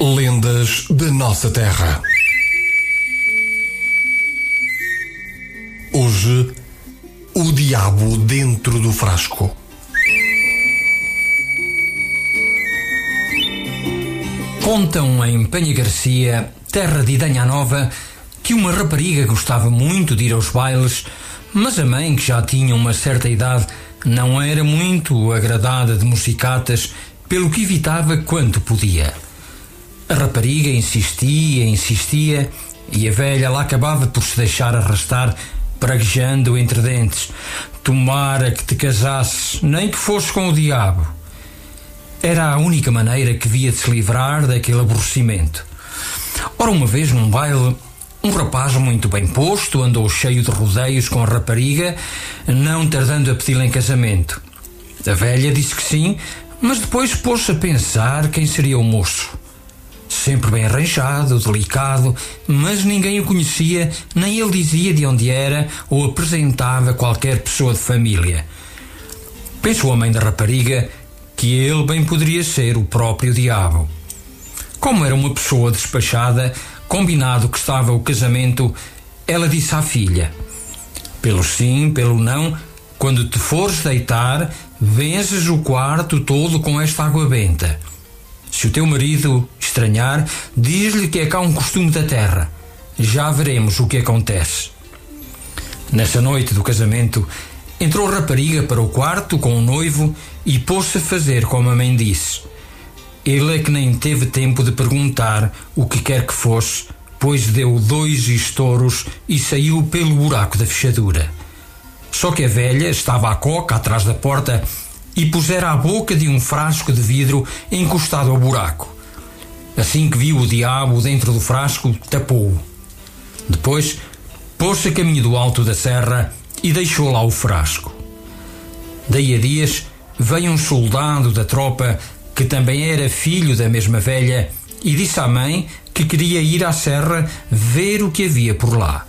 Lendas da nossa terra. Hoje, o diabo dentro do frasco. Contam em Penha Garcia, terra de Idanha Nova, que uma rapariga gostava muito de ir aos bailes, mas a mãe, que já tinha uma certa idade, não era muito agradada de musicatas, pelo que evitava quanto podia. A rapariga insistia, e a velha lá acabava por se deixar arrastar, praguejando entre dentes: tomara que te casasses, nem que fosse com o diabo. Era a única maneira que via de se livrar daquele aborrecimento. Ora, uma vez num baile, um rapaz muito bem posto andou cheio de rodeios com a rapariga, não tardando a pedi-la em casamento. A velha disse que sim, mas depois pôs-se a pensar quem seria o moço. Sempre bem arranjado, delicado, mas ninguém o conhecia, nem ele dizia de onde era ou apresentava qualquer pessoa de família. Pensou a mãe da rapariga que ele bem poderia ser o próprio diabo. Como era uma pessoa despachada, combinado que estava o casamento, ela disse à filha: pelo sim, pelo não, quando te fores deitar, venzes o quarto todo com esta água benta. Se o teu marido estranhar, diz-lhe que é cá um costume da terra. Já veremos o que acontece. Nessa noite do casamento, entrou a rapariga para o quarto com o noivo e pôs-se a fazer como a mãe disse. Ele é que nem teve tempo de perguntar o que quer que fosse, pois deu 2 estouros e saiu pelo buraco da fechadura. Só que a velha estava à coca atrás da porta e pusera a boca de um frasco de vidro encostado ao buraco. Assim que viu o diabo dentro do frasco, tapou-o. Depois, pôs-se a caminho do alto da serra e deixou lá o frasco. Daí a dias, veio um soldado da tropa, que também era filho da mesma velha, e disse à mãe que queria ir à serra ver o que havia por lá.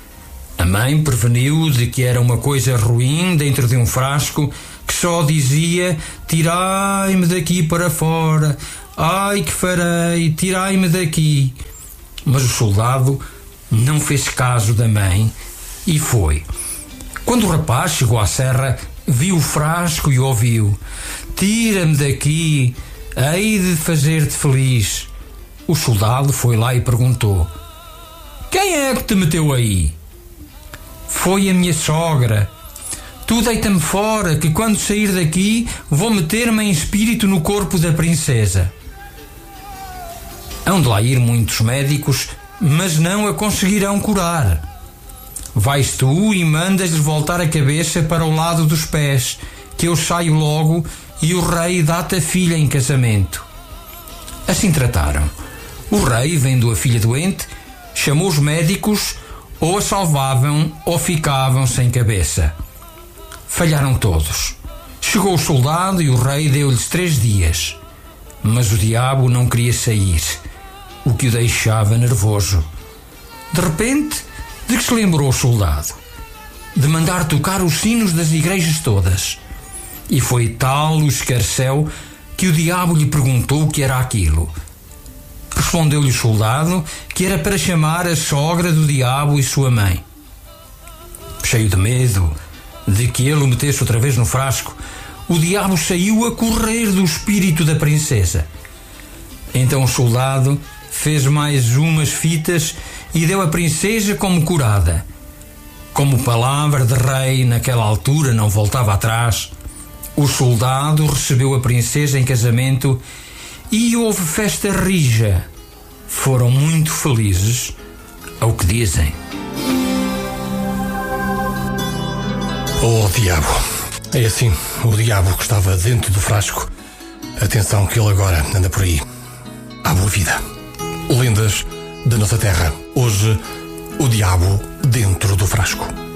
A mãe preveniu de que era uma coisa ruim dentro de um frasco, que só dizia: tirai-me daqui para fora, ai que farei, tirai-me daqui. Mas o soldado não fez caso da mãe e foi. Quando o rapaz chegou à serra, viu o frasco e ouviu: tira-me daqui, hei de fazer-te feliz. O soldado foi lá e perguntou: quem é que te meteu aí? Foi a minha sogra. Tu deita-me fora, que quando sair daqui vou meter-me em espírito no corpo da princesa. Hão de lá ir muitos médicos, mas não a conseguirão curar. Vais tu e mandas-lhe voltar a cabeça para o lado dos pés, que eu saio logo e o rei dá-te a filha em casamento. Assim trataram. O rei, vendo a filha doente, chamou os médicos, ou a salvavam ou ficavam sem cabeça. Falharam todos. Chegou o soldado e o rei deu-lhes 3 dias. Mas o diabo não queria sair, o que o deixava nervoso. De repente, de que se lembrou o soldado? De mandar tocar os sinos das igrejas todas. E foi tal o escarcéu que o diabo lhe perguntou o que era aquilo. Respondeu-lhe o soldado que era para chamar a sogra do diabo e sua mãe. Cheio de medo de que ele o metesse outra vez no frasco, o diabo saiu a correr do espírito da princesa. Então o soldado fez mais umas fitas e deu a princesa como curada. Como palavra de rei naquela altura não voltava atrás, o soldado recebeu a princesa em casamento e houve festa rija. Foram muito felizes, ao que dizem. Oh, diabo. É assim, o diabo que estava dentro do frasco. Atenção que ele agora anda por aí. À boa vida. Lendas da nossa terra. Hoje, o diabo dentro do frasco.